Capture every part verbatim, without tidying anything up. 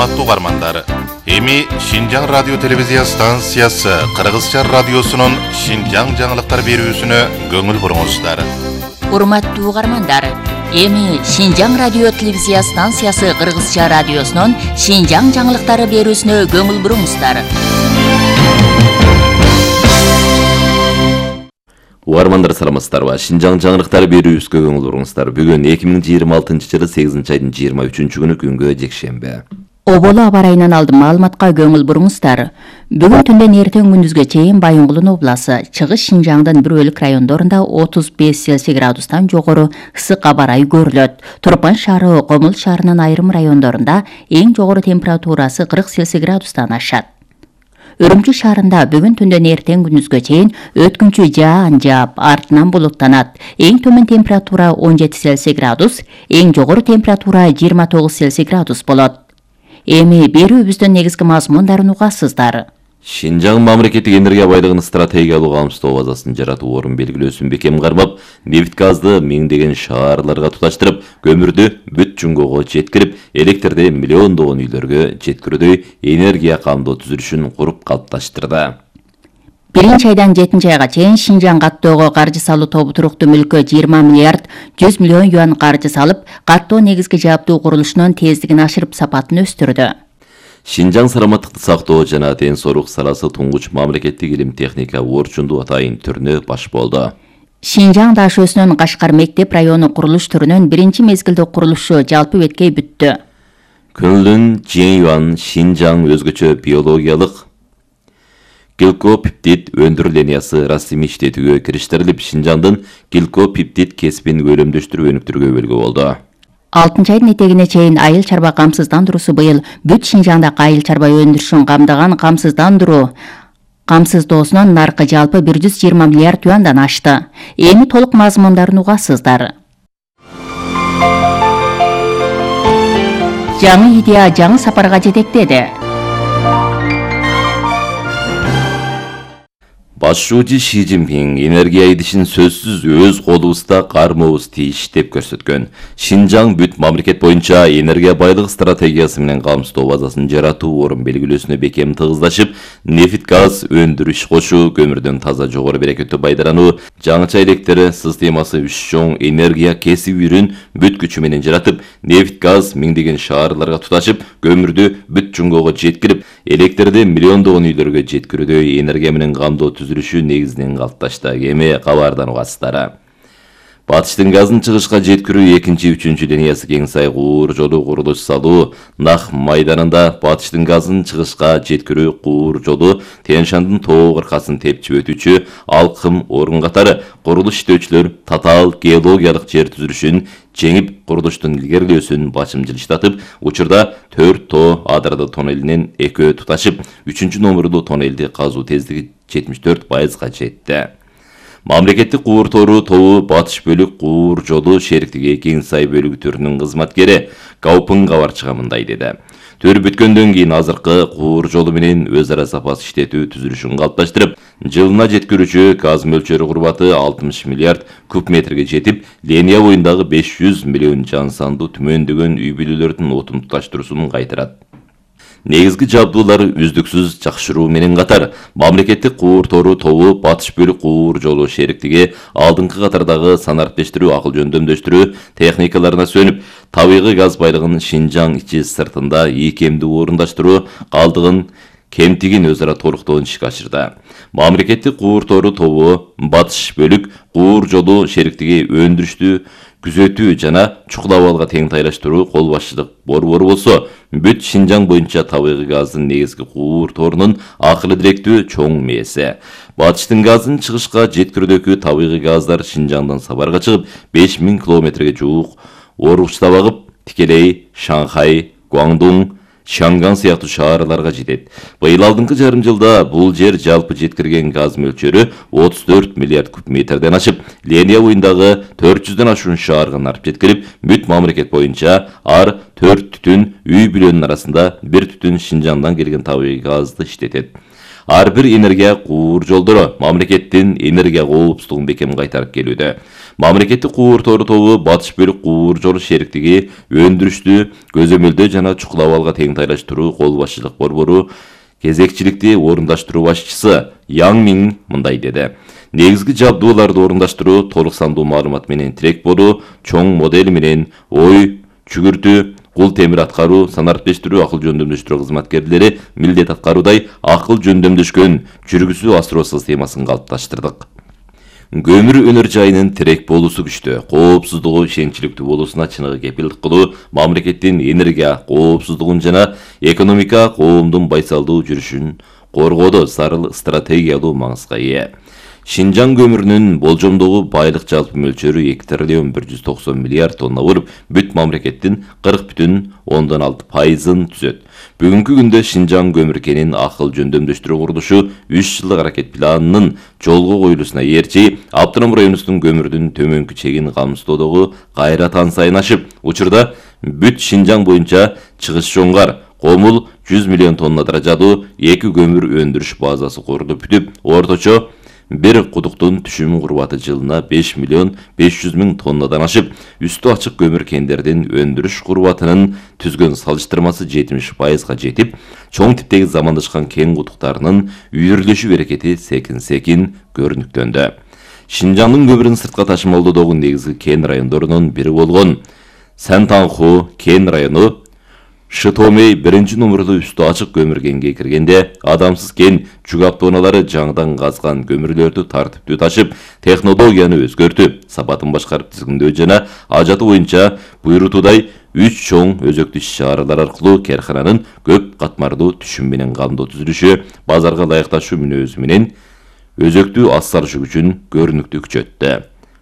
Урматтуу угармандар, эми Шинжаң радио телевизия станциясы Кыргызча радиосунун Шинжаң жаңылыктар берүүсүнө көңүл буруңуздар. Урматтуу угармандар, эми Шинжаң радио телевизия станциясы Кыргызча радиосунун Шинжаң жаңылыктары берүүсүнө көңүл буруңуздар. Угармандар саламатсыздарбы? Шинжаң жаңылыктары берүүбүзгө көңүл буруңуздар. Бүгүн эки миң жыйырма алтынчы жылы сегизинчи айдын жыйырма үчүнчү күнү күнгө жекшемби. Оболу аба райынан алдым маалыматка көңүл буруңуздар. Бүгүн түндөн эртең күндүзгө чейин Байонгулдун обласы, Чыгыш Шинжаңдын бир бөлүк райондорунда отуз беш Цельсий градустан жогору ысык аба ырайы көрүлөт. Турпан шаары, Комул шаарынын айрым райондорунда эң жогору температурасы кырк Цельсий градустан ашат. Өрүмчү шаарында бүгүн түндөн эртең күндүзгө чейин өткүнчү жаан жаап, артынан булуттанат. Эң төмөн температура он жети Цельсий градус, эң жогору температура жыйырма тогуз Цельсий градус болот. Эми берүүбүздүн негизги мазмундарын угасыздар. Шинжаң мамлекеттик энергия байлыгын стратегиялык камсыздоо базасын жаратуу орун белгилөөсүн бекем кармап, нефть газды миңдеген шаарларга туташтырып, көмүрдү бүт жунгого жеткирип, электрди миллиондогон үйлөргө жеткирүүдөй энергия камдоо түзүлүшүн куруп калыпташтырды. Биринчи айдан жетинчи айга чейин Шинжаң каттоого каржы салуу тобу туруктуу мүлккө жыйырма миллиард жүз миллион юан каржы салып, каттоо негизги жааптуу курулушунун тездигин ашырып, сапатын өстүрдү. Шинжаң саламаттыкты сактоо жана ден соолук саласы туңгуч мамлекеттик илим техника орчунду атайын түрүнө баш болду. Шинжаң дашөөсүнүн Кашкар мектеп району курулуш түрүнүн биринчи мезгилдик курулушу жалпы беткей бүттү. Көңүлдүн Жеңюан Шинжаң өзгөчө биологиялык гелкопептид өндүрүү линиясы расмий иштетүүгө кириштирилип, Шинжаңдын гелкопептид кесибин өлөмдөштүрүү өнүктүрүүгө белги болду. алтынчы айдын этегине чейин айыл чарба камсыздандыруусу быйыл бүт Шинжаңдагы айыл чарба өндүрүшүн камдаган камсыздандыруу камсыздоосунун наркы жалпы бир жүз жыйырма миллиард юандан ашты. Эми толук мазмундарын угасыздар. Жаңы идея жаңы сапарга жетектеди. Башчы Ши Цзиньпин энергия идишин сөзсүз өз колубузда кармообуз тийиш деп көрсөткөн. Шинжаң бүт мамлекет боюнча энергия байлык стратегиясы менен камсыздоо базасын жаратуу орун белгилөөсүнө бекем тыгыздашып, нефть газ өндүрүш кошуу, көмүрдөн таза жогору берекеттүү пайдалануу, жаңыча электр системасы үч чоң энергия кесип үрүн бүт күчү менен жаратып, нефть газ миңдеген шаарларга туташып, көмүрдү бүт жунгого жеткирип, электрди миллиондогон үйлөргө жеткирүүдөй энергия менен камдоо түзүлүшү негизинен калыпташты. Эми кабардан угасыздар. Батыштын газын чыгышка жеткирүү экинчи үчүнчү линиясы кең сай куур жолу курулуш салуу, Нах майданында батыштын газын чыгышка жеткирүү куур жолу Тянь-Шандын тоо кыркасын тепчип өтүүчү алкым орун катары курулуш иштөөчүлөр татаал геологиялык жер түзүлүшүн жеңип, курулуштун илгерилөөсүн башымчылыштатып, учурда төрт тоо Адырды тоннелинен экөө туташып, үчүнчү номерлуу тоннелди казуу тездиги жетимиш төрт пайызга жетти. Мамлекеттик куур тору тобу батыш бөлүк куур жолу шериктиги кең сай бөлүгү түрүнүн кызматкери Гаупын кабарчыга мындай деди. Төр бүткөндөн кийин азыркы куур жолу менен өз ара запас иштетүү түзүлүшүн калыпташтырып, жылына жеткирүүчү газ мөлчөрү курбаты алтымыш миллиард куб метрге жетип, линия боюндагы беш жүз миллион жан сандуу түмөндөгөн үй бүлөлөрдүн отун туташтыруусун кайтарат. Негизги жабдуулары үздүксүз жакшыруу менен катар, мамлекеттик куур тору тобу батыш бөлүк куур жолу шериктиги алдыңкы катардагы санариптештирүү, акыл жөндөмдөштүрүү техникаларына сөнүп, табигый газ байлыгын Шинжаң ичи сыртында ийкемдүү орундаштыруу калдыгын кемтигин өз ара толуктоон ишке ашырды. Мамлекеттик куур тору тобу батыш бөлүк куур жолу шериктиги өндүрүштү күзөтүү жана чукул абалга тең тайлаштыруу кол башчылык борбору болсо, бүт Шинжаң боюнча табигый газдын негизги куур торунун акылы директүү чоң мээси. Батыштын газын чыгышка жеткирүүдөгү табигый газдар Шинжаңдан сапарга чыгып, беш миң километрге жуук оргучта багып, тикелей Шанхай, Гуандун, Шанган сыяктуу шаарларга жетет. Быйыл алдыңкы жарым жылда бул жер жалпы жеткирген газ мөлчөрү отуз төрт миллиард куб метрден ашып, линия боюндагы төрт жүздөн ашуун шаарга нарып жеткирип, бүт мамлекет боюнча ар төрт түтүн үй бүлөнүн арасында бир түтүн Шинжаңдан келген табигый газды иштетет. Ар бир энергия куур жолдору мамлекеттин энергия коопсуздугун бекем кайтарып келүүдө. Мамлекеттик куур тору тобу Батыш бөлүк куур жол шериктиги өндүрүштү көзөмөлдөө жана чукул абалга тең тайлаштыруу кол башчылык борбору кезекчиликти орундаштыруу башчысы Яң Миң мындай деди. Негизги жабдууларды орундаштыруу, толук сандуу маалымат менен тирек болуу, чоң модель менен ой чүгүртүү, кул темир аткаруу, санариптештирүү, акыл жөндөмдөштүрүү кызматкерлери милдет аткаруудай акыл жөндөмдөшкөн жүргүзүү асыроо системасын калыпташтырдык. Көмүр өнөр жайынын тирек болуусу күчтүү, коопсуздугу ишенчиликтүү болуусуна чыныгы кепилдик кылуу мамлекеттин энергия коопсуздугун жана экономика коомдун байсалдуу жүрүшүн коргоодо зарыл стратегиялуу маңызга ээ. Шинжаң көмүрүнүн болжомдогу байлык жалпы мөлчөрү эки триллион бир жүз токсон миллиард тонна болуп, бүт мамлекеттин кырк бүтүн ондон алты пайызын түзөт. Бүгүнкү күндө Шинжаң көмүр кенин акыл жөндөмдөштүрүү курулушу үч жылдык аракет планынын жолго коюлуусуна ээрчи Автоном районубуздун көмүрдүн төмөнкү чегин камсыздоодогу кайра таан сайын ашып, учурда бүт Шинжаң боюнча Чыгыш Жоңгар, Комул жүз миллион тонна даражадуу эки көмүр өндүрүш базасы курулуп бүтүп, орточо бир кудуктун түшүм курбаты жылына беш миллион беш жүз миң тоннадан ашып, үстү ачык көмүр кендердин өндүрүш курбатынын түзгөн салыштырмасы жетимиш пайызга жетип, чоң типтеги замандашкан кен кудуктарынын үйүрлөшүү берекети секин-секин көрүнүктөндү. Шинжаңдын көмүрүн сыртка ташымалдоодогу негизги кен райондорунун бири болгон Сантанху кен району Шытомей биринчи номерлуу үстү ачык көмүр кенге киргенде, адамсыз кен жүк автоунаалары жаңыдан казган көмүрлөрдү тартиптүү ташып, технологияны өзгөртүп, сапатын башкарып тизгиндөө жана ажаты боюнча буйрутуудай үч чоң өзөктүү иш-чаралар аркылуу керкананын көп катмарлуу түшүм менен камдоо түзүлүшү, базарга ылайыкташуу мүнөзү менен өзөктүү ассарышы күчүн көрүнүктүү күчөттү.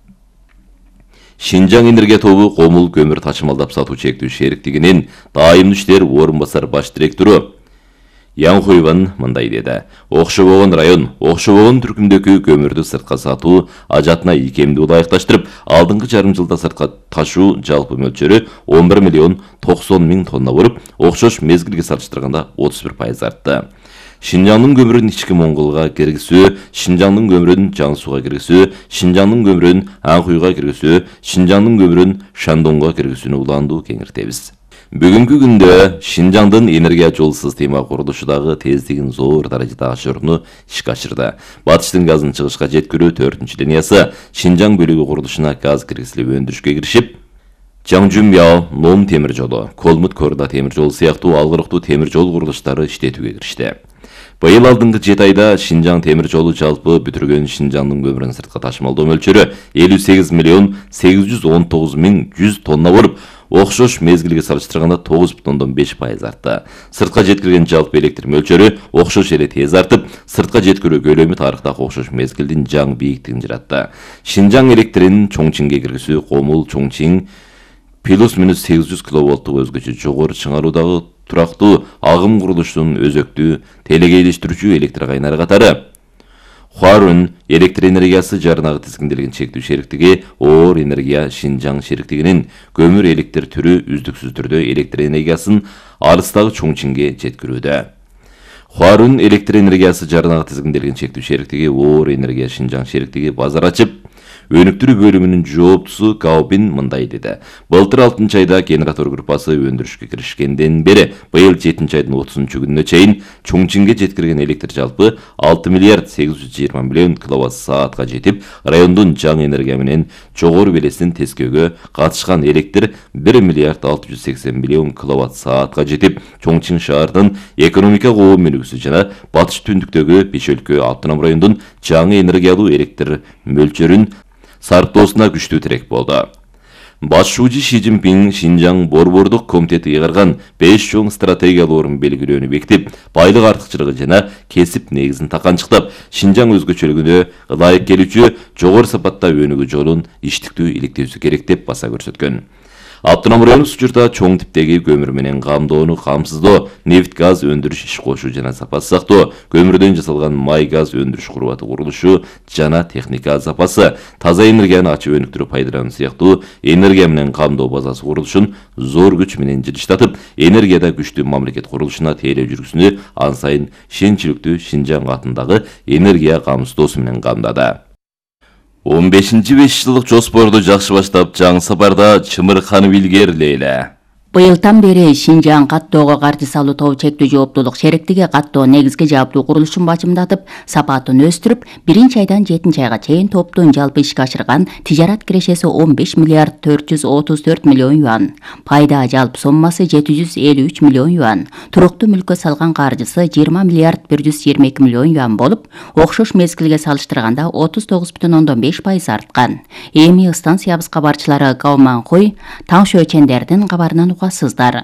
Шинжаң энергия тобу Комул көмүр ташымалдап сатуу чектүү шериктигинин дайымдуу иштер орун басар баш директору Яңхуйван мындай деди. Окшобогон район, Окшобогон түркүмдөгү көмүрдү сыртка сатуу ажатына ийкемдүү ылайыкташтырып, алдыңкы жарым жылда сыртка ташуу жалпы мөлчөрү он бир миллион токсон миң тонна болуп, окшош мезгилге салыштырганда отуз бир пайыз артты. Шинжаңдын көмүрүн ички Монголго киргизүү, Шинжаңдын көмүрүн Жаңсууга киргизүү, Шинжаңдын көмүрүн Анхуйга киргизүү, Шинжаңдын көмүрүн Шандоңго киргизүүнү уландуу кеңиртебиз. Бүгүнкү күндө Шинжаңдын энергия жол система курулушудагы тездигин зор даражада ашырууну ишке ашырды. Батыштын газын чыгышка жеткирүү төртүнчү линиясы Шинжаң бөлүгү курулушуна газ киргизилип өндүрүшкө киришип, Жаңжумяо, Ном темир жолу, Колмут Корда темир жолу сыяктуу алгырыктуу темир жол курулуштары иштетүүгө киришти. Быйыл алдыңкы жети айда Шинжаң темир жолу жалпы бүтүргөн Шинжаңдын көмүрүн сыртка ташымалдоо мөлчөрү элүү сегиз миллион сегиз жүз он тогуз миң жүз тонна болуп, окшош мезгилге салыштырганда тогуз бүтүн ондон беш пайыз артты. Сыртка жеткирген жалпы электр мөлчөрү окшош эле тез артып, сыртка жеткирүү көлөмү тарыхтагы окшош мезгилдин жаңы бийиктигин жаратты. Шинжаң электрин Чоңчиңге киргизүү Комул Чоңчиң плюс-минус сегиз жүз киловолттук өзгөчө жогору чыңаруудагы турактуу агым курулуштун өзөктүү телегейлештирүүчү электр кайнары катары Хуарун электр энергиясы жаранагы тизгинделген чектүү шериктиги Оор энергия Шинжаң шериктигинин көмүр электр түрү үздүксүз түрдө электр энергиясын алыстагы Чоңчиңге жеткирүүдө. Хуарун электр энергиясы жаранагы тизгинделген чектүү шериктиги Оор энергия Шинжаң шериктиги базар ачып, өнүктүрүү бөлүмүнүн жооптусу Гаобин мындай деди. Былтыр алтынчы айда генератор группасы өндүрүшкө киришкенден бери быйыл жетинчи айдын отузунчу күнүнө чейин Чоңчиңге жеткирген электр жалпы алты миллиард сегиз жүз жыйырма миллион киловатт саатка жетип, райондун жаңы энергия менен жогору белесин тескөөгө катышкан электр бир миллиард алты жүз сексен миллион киловатт саатка жетип, Чоңчиң шаардын экономика коом өнүгүүсү жана батыш түндүктөгү беш өлкө автоном райондун жаңы энергиялуу электр мөлчөрүн сарптоосуна күчтүү тирек болду. Башчуучу Ши Цзиньпин Шинжаң борбордук комитети ыйгарган беш чоң стратегиялык орун белгилөөнү бекитип, байлык артыкчылыгы жана кесип негизин таканчыктап, Шинжаң өзгөчөлүгүнө ылайык келүүчү жогору сапатта өнүгүү жолун иштиктүү иликтөөсү керек деп баса көрсөткөн. Автоном районубуз учурда чоң типтеги көмүр менен камдоону камсыздоо, нефть газ өндүрүш иш кошуу жана сапа сактоо, көмүрдөн жасалган май газ өндүрүш курбаты курулушу жана техника запасы, таза энергияны ачып өнүктүрүп пайдалануу сыяктуу энергия менен камдоо базасы курулушун зор күч менен жылыштатып, энергияда күчтүү мамлекет курулушуна тейлөө жүргүзүүнү ан сайын ишенчиликтүү Шинжаң атындагы энергия камсыздоосу менен камдады. он бешинчи беш жылдык жоспорду жакшы баштап, жаңы сапарда чымырканып илгерилейле. Быйылдан бери Шинжаң каттоого каршы салуу тобу чектүү жооптуулук шериктиги каттоо негизги жабдуу курулушун бажымдатып, сапатын өстүрүп, биринчи айдан жетинчи айга чейин топтун жалпы ишке ашырган тижарат кирешеси он беш миллиард төрт жүз отуз төрт миллион юан, пайда жалпы соммасы жети жүз элүү үч миллион юан, туруктуу мүлккө салган каржысы жыйырма миллиард бир жүз жыйырма эки миллион юан болуп, окшош мезгилге салыштырганда отуз тогуз бүтүн ондон беш пайыз арткан. Эми станциябыз кабарчылары Гауманхуй Таңшө чендердин кабарынан угасыздар.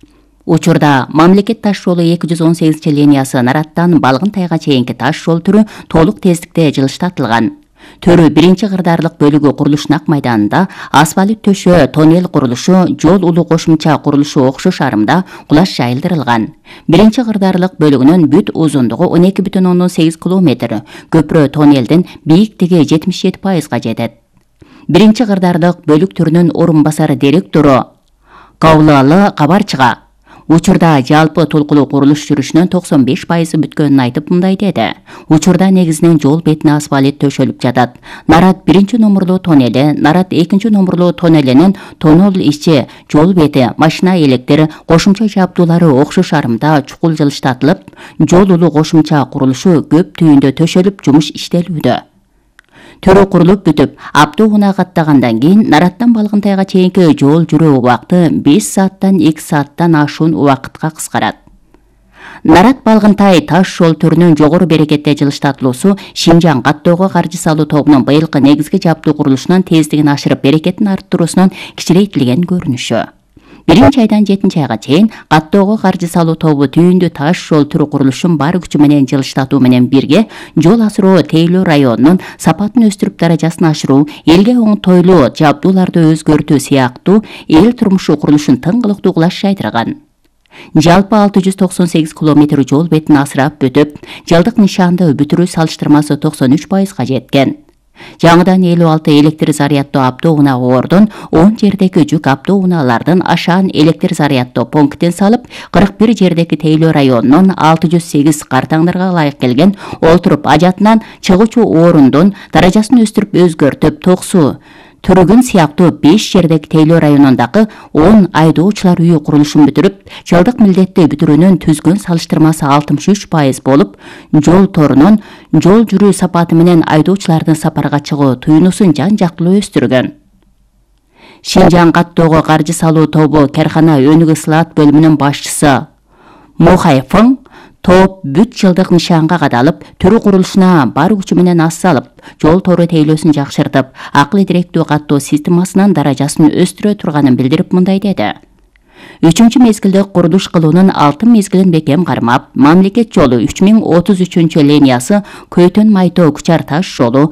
Учурда мамлекет таш жолу эки жүз он сегизинчи линиясы Нараттан Балгынтайга чейинки таш жол түрү толук тездикте жылыштатылган. Төрү биринчи кырдаарлык бөлүгү курулуш Нак майданында, асфальт төшөө, тоннель курулушу, жол улуу кошумча курулушу окшош арымда кулаш жайылдырылган. Биринчи кырдаарлык бөлүгүнүн бүт узундугу он эки бүтүн ондон сегиз километр, көпүрө тоннелдин бийиктиги жетимиш жети пайызга жетет. Биринчи кырдаарлык бөлүк түрүнүн орун басары директору Каулалы кабарчыга учурда жалпы толкулуу курулуш жүрүшүнүн токсон беш пайызы бүткөнүн айтып мындай деди. Учурда негизинен жол бетине асфальт төшөлүп жатат. Нарат биринчи номерлуу тоннели, Нарат экинчи номерлуу тоннелинин тоннел ичи, жол бети, машина электери, кошумча жабдуулары окшош арымда чукул жылыштатылып, жол улуу кошумча курулушу көп түйүндө төшөлүп, жумуш иштелүүдө. Төрө курулуп бүтүп, Аптоуна каттагандан кийин Нараттан Балгынтайга чейинки жол жүрүү убакыты беш сааттан эки сааттан ашуун убакытка кыскарат. Нарат Балгынтай таш жол түрүнүн жогору берекетте жылыштатылуусу Шинжаң каттоого каржы салуу тобунун быйылкы негизги жабдуу курулушунун тездигин ашырып, берекетин арттыруусунун кичирейтилген көрүнүшү. Биринчи айдан жетинчи айга чейин каттоого каржы салуу тобу түйүндү таш жол түрү курулушун бар күчү менен жылыштатуу менен бирге жол асыруу Тейлөө районунун сапатын өстүрүп даражасын ашыруу, элге оңтойлуу жабдууларды өзгөртүү сыяктуу эл турмушу курулушун тыңгылыктуу кылаш жайдырган. Жалпы алты жүз токсон сегиз километр жол бетин асырап бүтүп, жылдык нишанды бүтүрүү салыштырмасы токсон үч пайызга жеткен. Жаңыдан элүү алты электр заряддоо Аптоуна ордун он жердеги жүк Аптоуналардын ашаан электр заряддоо пунктин салып, кырк бир жердеги Тейлөө районунун алты жүз сегиз картаңдарга ылайык келген олтуруп ажатынан чыгуучу орундун даражасын өстүрүп өзгөртүп, токсу түрүгүн сыяктуу беш жердеги Тейлөө районундагы он айдоочулар үйү курулушун бүтүрүп, жылдык милдетти бүтүрүүнүн түзгөн салыштырмасы алтымыш үч пайыз болуп, жол торунун жол жүрүү сапаты менен айдоочулардын сапарга чыгуу туюнусун жан-жактылуу өстүргөн. Шинжаң каттоого каржы салуу тобу Керхана өнүк ысылат бөлүмүнүн башчысы Мохай Фың топ бүт жылдык нишанга кадалып, түрү курулушуна бар күчү менен ас салып, жол тору тейлөөсүн жакшыртып, акылы директүү каттоо системасынын даражасын өстүрө турганын билдирип мындай деди. Үчүнчү мезгилде курулуш кылуунун алтын мезгилин бекем кармап, мамлекет жолу үч миң отуз үчүнчү линиясы Көйтөн Майтоо Кучар таш жолу,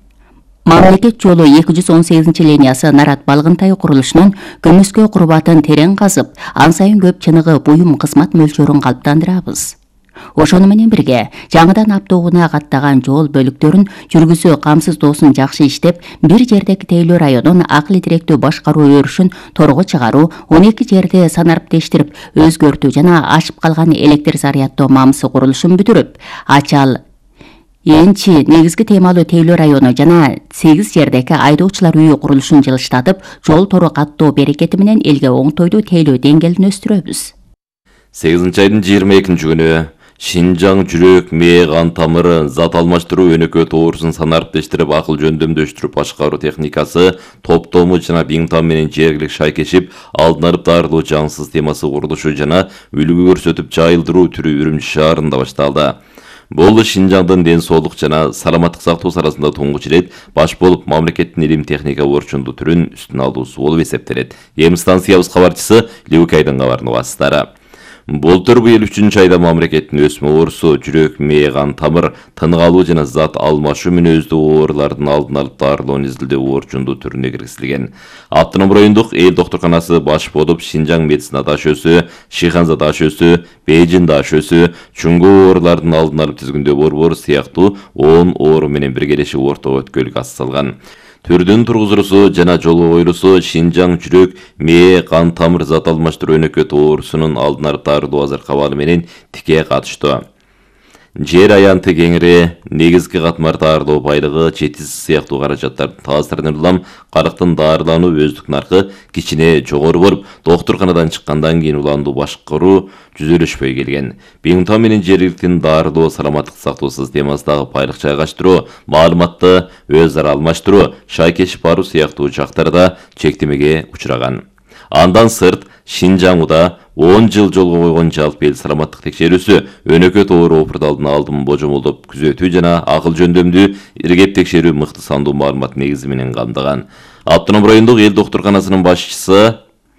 мамлекет жолу эки жүз он сегизинчи линиясы Нарат Балгынтай курулушунун көмүскө курбатын терең казып, ан сайын көп чыныгы буюм кызмат мөлчөрүн калыптандырабыз. Ошону менен бирге жаңыдан Аптоуна каттаган жол бөлүктөрүн жүргүзүү камсыздоосун жакшы иштеп, бир жердеги Тейлөө районунун акылы директүү башкаруу өрүшүн торго чыгаруу, он эки жерде санарптештирип өзгөртүү жана ашып калган электр заряддоо мамсы курулушун бүтүрүп, Ачал, Энчи негизги темалуу Тейлөө району жана сегиз жердеги айдоочулар үйү курулушун жылыштатып, жол тору каттоо берекети менен элге оңтойлуу тейлөө деңгээлин өстүрөбүз. сегизинчи айдын жыйырма экинчи күнү Шинжаң жүрөк, мээ, кан тамыры, зат алмаштыруу өнөкө тоорусун санарптештирип, акыл жөндөмдөштүрүп башкаруу техникасы, топтому жана Биңтан менен жергилик шайкешип, алдын алып дарылоо жаңы системасы курулушу жана үлгү көрсөтүп жайылдыруу түрү Үрүмчү шаарында башталды. Бул Шинжаңдын ден соолук жана саламаттык сактоо арасында туңгуч ирет баш болуп мамлекеттин илим техника орчундуу түрүн үстүн алуусу болуп эсептелет. Эми станциябыз кабарчысы Ливукайдын кабарын угасыздар. Былтыр быйыл үчүнчү айда мамлекеттин өсмө оорусу, жүрөк, мээ, кан тамыр, тынык алуу жана зат алмашуу мүнөздүү оорулардын алдын алып дарылоону изилдөө орчундуу түрүнө киргизилген. Автоном райондук эл доктурканасы баш болуп Шинжаң медицина дашөөсү, Шиханза дашөөсү, Бейжин дашөөсү, чуңгуу оорулардын алдын алып тизгиндөө борбору сыяктуу он оору менен биргелешип орто өткөлгө ас салган. Түрдүн тургузуусу жана жолго коюлуусу Шинжаң жүрөк, мээ, кан тамыр зат алмаштыруу өнөкө тоорусунун алдын алып дарылоо азыр кабалы менен тике катыштуу. Жер аянты кеңири, негизги катмар даарылоо байлыгы, жетишсиз сыяктуу каражаттардын таасиринен улам карактын даарылануу өздүк наркы кичине жогору болуп, доктурканадан чыккандан кийин уландуу башкаруу жүзөлүшпөй келген. Бингтон менен жергиликтин даарылоо саламаттык сактоо системасындагы байлык жайгаштыруу, маалыматты өз ара алмаштыруу, шайкешип баруу сыяктуу жактарда чектемеге учураган. Андан сырт, Шинжаңда он жыл жолго койгон жалпы эл саламаттык текшерүүсү өнөкөт оору опурдалдын алдын божомолдоп күзөтүү жана акыл жөндөмдүү иргеп текшерүү мыкты сандуу маалымат негизи менен камтыган. Автоном райондук эл доктурканасынын башчысы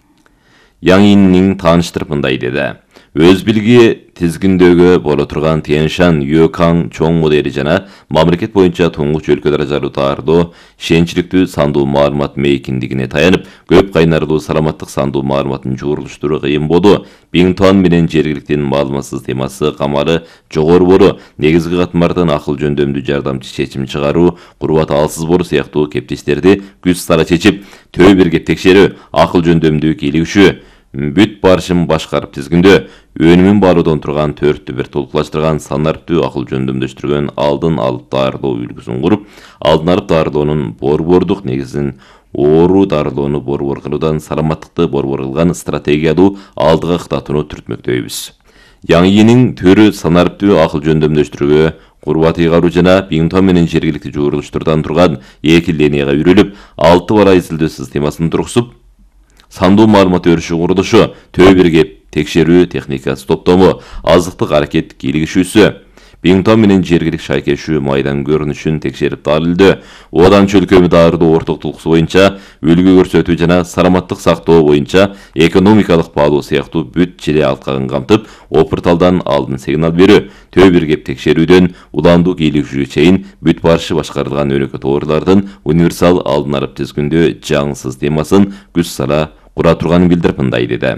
Яң Иннин тааныштырып мындай деди. Өз билги тизгиндөгө боло турган Тяньшан Юкаң чоң модели жана мамлекет боюнча туңгуч өлкө даражалуу таардоо ишенчиликтүү сандуу маалымат мейкиндигине таянып, көп кайнарлуу саламаттык сандуу маалыматын жуурулуштуруу кыйын болду. Бингтон менен жергиликтин маалымат системасы камары жогору болуу, негизги катмардын акыл жөндөмдүү жардамчы чечим чыгаруу, курбаты алсыз болуу сыяктуу кептештерди күз сара чечип, төө биргеп текшерүү, акыл жөндөмдүү кийлигишүү, бүт барышын башкарып тизгиндөө, өнүмүн баруудан турган төрттү бир толукташтырган санарптуу акыл жөндөмдөштүргөн алдын алып даарылоо үлгүсүн куруп, алдын алып даарылоонун борбордук негизин оору даарылоону борбор кылуудан саламаттыкты борбор кылган стратегиялуу алдыга кытатууну түртмөктөйбүз. Яң Иннин төрү санарптуу акыл жөндөмдөштүрүүгө курбат ыйгаруу жана Бингтон менен жергиликтүү жуурулуштардан турган эки линияга үйрүлүп, алты бала изилдөө системасын тургузуп, сандуу маалымат өрүшү курулушу, төө биргеп текшерүү техникасы топтому, азыктык аракет кийлигишүүсү, Бингтон менен жергилик шайкешүү майдан көрүнүшүн текшерип далилдөө, одан чөлкөмү даарылоо ортоктулуксу боюнча үлгү көрсөтүү жана саламаттык сактоо боюнча экономикалык баалоо сыяктуу бүт желе алкагын камтып, опурталдан алдын сигнал берүү, төө биргеп текшерүүдөн уландуу кийлигишүүгө чейин бүт барышы башкарылган өнөкөт оорулардын универсал алдын алып тизгиндөө жаңы системасын күз сара кура турганын билдирип мындай деди.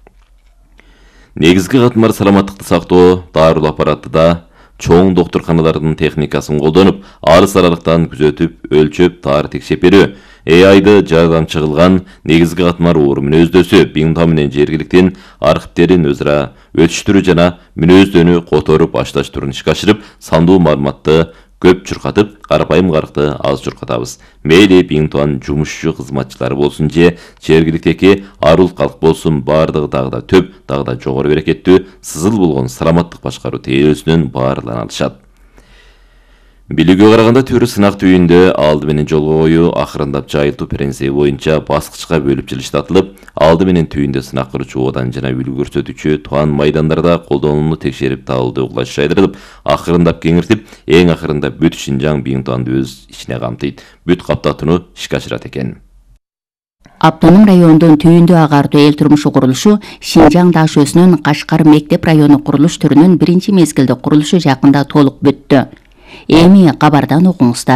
Негизги катмар саламаттыкты сактоо даарылоо аппаратыда чоң доктурканалардын техникасын колдонуп, арыс аралыктан күзөтүп, өлчөп, таар текшеп берүү, A I-ды жардамчы кылган негизги катмар оору мүнөздөөсү, Бингтон менен жергиликтин архивтерин өз ара өтүштүрүү жана мүнөздөнү которуп, ашташтырууну ишке ашырып, сандуу маалыматты көп чуркатып, карапайым карыкты аз чуркатабыз. Мейли Бингтон жумушчу кызматчылары болсун же жергиликтеги арул калк болсун, баардыгы дагы да төп, дагы да жогору берекеттүү, сызыл болгон саламаттык башкаруу тейлөөсүнөн баарлана алышат. Билүүгө караганда төрү сынак түйүндө алды менен жолго коюу, акырындап жайылтуу принциби боюнча баскычка бөлүп жылыштатылып, алды менен түйүндө сынак кылуучу одан жана үлгү көрсөтүүчү туан майдандарда колдонууну текшерип табылды угулаш жайдырылып, акырындап кеңиртип, эң акырында бүт Шинжаң Бингтонду өз ичине камтыйт, бүт каптатууну ишке ашырат экен. Автоном райондун түйүндө агартуу эл турмушу курулушу Шинжаң дашөсүнүн Кашкар мектеп району курулуш түрүнүн биринчи мезгилде курулушу жакында толук бүттү. Эми кабардан окуңуздар.